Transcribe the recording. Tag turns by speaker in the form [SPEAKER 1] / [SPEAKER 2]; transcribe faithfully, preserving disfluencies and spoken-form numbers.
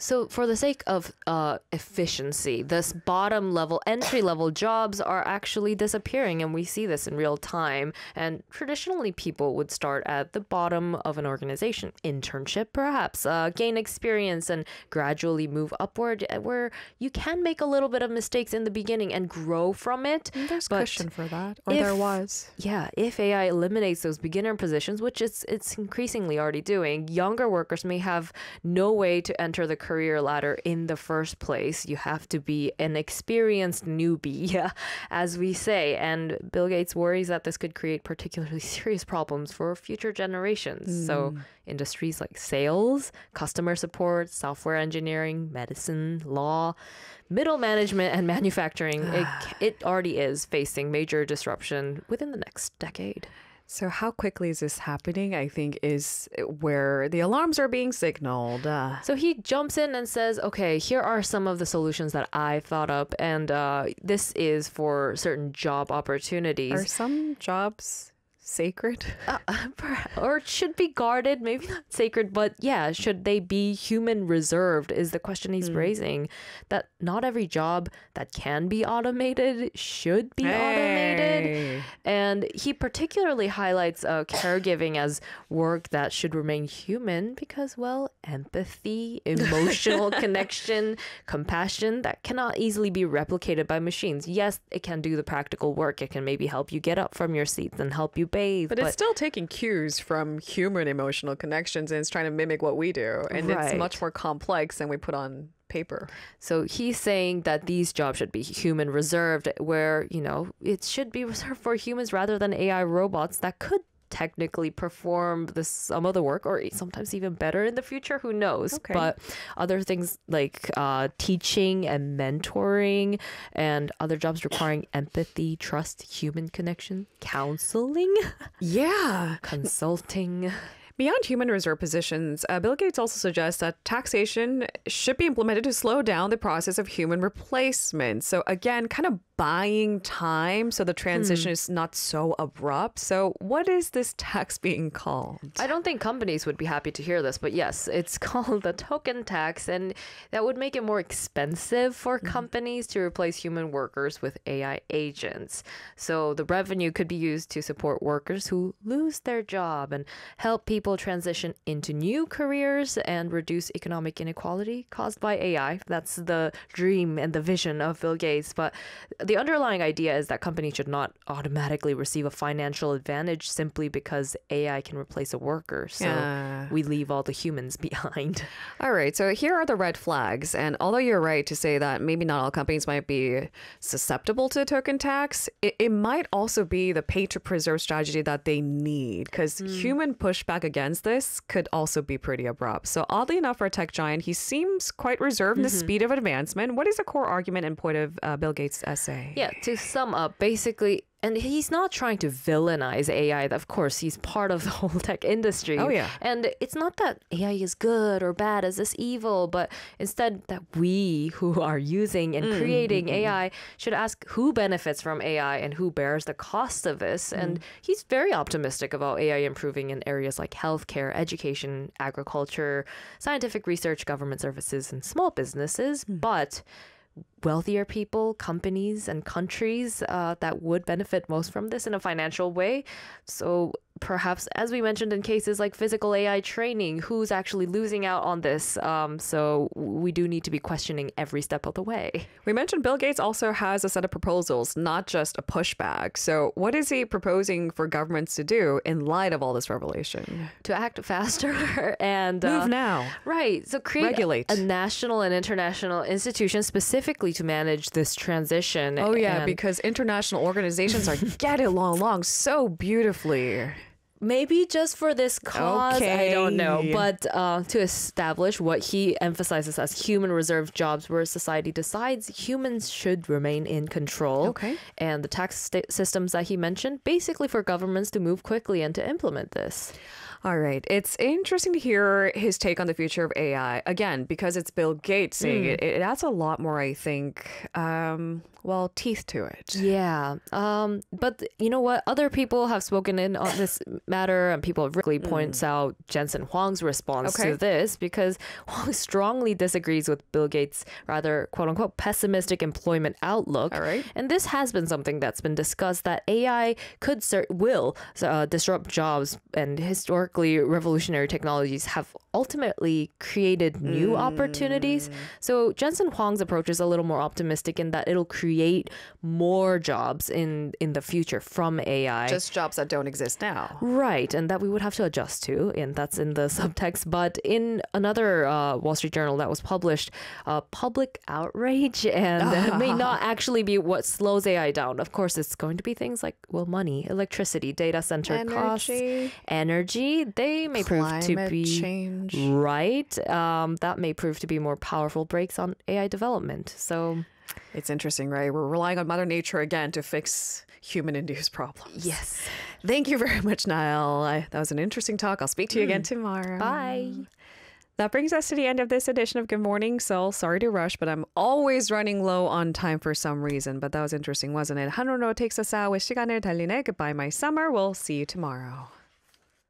[SPEAKER 1] So for the sake of uh, efficiency, this bottom level, entry level jobs are actually disappearing, and we see this in real time. And traditionally, people would start at the bottom of an organization, internship perhaps, uh, gain experience and gradually move upward, uh, where you can make a little bit of mistakes in the beginning and grow from it.
[SPEAKER 2] And there's
[SPEAKER 1] But
[SPEAKER 2] cushion for that, or
[SPEAKER 1] if-
[SPEAKER 2] there was.
[SPEAKER 1] Yeah, if A I eliminates those beginner positions, which it's it's increasingly already doing, younger workers may have no way to enter the career ladder in the first place. You have to be an experienced newbie, as we say. And Bill Gates worries that this could create particularly serious problems for future generations. Mm. So industries like sales, customer support, software engineering, medicine, law, middle management, and manufacturing, it, it already is facing major disruption within the next decade.
[SPEAKER 2] So how quickly is this happening, I think, is where the alarms are being signaled. Uh,
[SPEAKER 1] so he jumps in and says, okay, here are some of the solutions that I thought up. And uh, this is for certain job opportunities.
[SPEAKER 2] Are some jobs sacred?
[SPEAKER 1] Uh, or it should be guarded, maybe not sacred, but yeah, should they be human reserved is the question he's mm. raising. That not every job that can be automated should be hey. automated. And he particularly highlights uh, caregiving as work that should remain human because, well, empathy, emotional connection, compassion, that cannot easily be replicated by machines. Yes, it can do the practical work. It can maybe help you get up from your seats and help you bathe.
[SPEAKER 2] But, but it's still taking cues from human emotional connections and it's trying to mimic what we do. And right. it's much more complex than we put on paper.
[SPEAKER 1] So he's saying that these jobs should be human reserved, where, you know, it should be reserved for humans rather than A I robots that could technically perform the, some of the work, or sometimes even better in the future, who knows. Okay. But other things like uh, teaching and mentoring and other jobs requiring empathy, trust, human connection, counseling,
[SPEAKER 2] yeah,
[SPEAKER 1] consulting.
[SPEAKER 2] Beyond human reserve positions, uh, Bill Gates also suggests that taxation should be implemented to slow down the process of human replacement. So again, kind of buying time so the transition hmm. is not so abrupt. So what is this tax being called?
[SPEAKER 1] I don't think companies would be happy to hear this, but yes, it's called the token tax, and that would make it more expensive for mm-hmm. companies to replace human workers with A I agents. So the revenue could be used to support workers who lose their job and help people transition into new careers and reduce economic inequality caused by A I. That's the dream and the vision of Bill Gates. But the underlying idea is that companies should not automatically receive a financial advantage simply because A I can replace a worker. So yeah. we leave all the humans behind.
[SPEAKER 2] All right. So here are the red flags. And although you're right to say that maybe not all companies might be susceptible to token tax, it, it might also be the pay to preserve strategy that they need, because mm. human pushback against this could also be pretty abrupt. So oddly enough, for a tech giant, he seems quite reserved in the mm-hmm. speed of advancement. What is the core argument and point of uh, Bill Gates' essay?
[SPEAKER 1] Yeah, to sum up, basically, and he's not trying to villainize A I. Of course, he's part of the whole tech industry.
[SPEAKER 2] Oh, yeah.
[SPEAKER 1] And it's not that A I is good or bad, is this evil, but instead that we who are using and mm-hmm. creating A I should ask who benefits from A I and who bears the cost of this. Mm. And he's very optimistic about A I improving in areas like healthcare, education, agriculture, scientific research, government services, and small businesses. Mm. But wealthier people, companies, and countries uh, that would benefit most from this in a financial way. So perhaps, as we mentioned, in cases like physical A I training, who's actually losing out on this? Um, so we do need to be questioning every step of the way.
[SPEAKER 2] We mentioned Bill Gates also has a set of proposals, not just a pushback. So what is he proposing for governments to do in light of all this revelation?
[SPEAKER 1] To act faster and
[SPEAKER 2] move
[SPEAKER 1] uh,
[SPEAKER 2] now.
[SPEAKER 1] Right. So create
[SPEAKER 2] Regulate.
[SPEAKER 1] a national and international institution specifically to manage this transition.
[SPEAKER 2] Oh, yeah,
[SPEAKER 1] and
[SPEAKER 2] because international organizations are getting along, along so beautifully.
[SPEAKER 1] Maybe just for this cause,
[SPEAKER 2] okay.
[SPEAKER 1] I don't know. But uh, to establish what he emphasizes as human reserved jobs where society decides humans should remain in control.
[SPEAKER 2] Okay.
[SPEAKER 1] And the tax st- systems that he mentioned, basically for governments to move quickly and to implement this.
[SPEAKER 2] All right. It's interesting to hear his take on the future of A I. Again, because it's Bill Gates saying it, it adds a lot more, I think, um, well, teeth to it.
[SPEAKER 1] Yeah. Um, but you know what? Other people have spoken in on this matter, and people really points out Jensen Huang's response
[SPEAKER 2] Okay.
[SPEAKER 1] to this, because Huang strongly disagrees with Bill Gates' rather quote unquote pessimistic employment outlook.
[SPEAKER 2] All right.
[SPEAKER 1] And this has been something that's been discussed, that A I could cer- will uh, disrupt jobs, and historically revolutionary technologies have ultimately created new opportunities. So Jensen Huang's approach is a little more optimistic in that it'll create more jobs in in the future from A I.
[SPEAKER 2] Just jobs that don't exist now.
[SPEAKER 1] Right, and that we would have to adjust to, and that's in the subtext. But in another uh, Wall Street Journal that was published, uh, public outrage and uh, may not actually be what slows A I down. Of course, it's going to be things like, well, money, electricity, data center costs,
[SPEAKER 2] Energy.
[SPEAKER 1] energy. They may prove to
[SPEAKER 2] Climate
[SPEAKER 1] be
[SPEAKER 2] change.
[SPEAKER 1] right. Um, that may prove to be more powerful brakes on A I development. So,
[SPEAKER 2] It's interesting, right? We're relying on Mother Nature again to fix human-induced problems.
[SPEAKER 1] yes.
[SPEAKER 2] Thank you very much, Niall. I, that was an interesting talk. I'll speak to you again tomorrow.
[SPEAKER 1] Bye.
[SPEAKER 2] That brings us to the end of this edition of Good Morning Seoul. Sorry to rush, but I'm always running low on time for some reason. But that was interesting, wasn't it? 한우로 takes us out with 시간을 달리네. Goodbye, my summer. We'll see you tomorrow.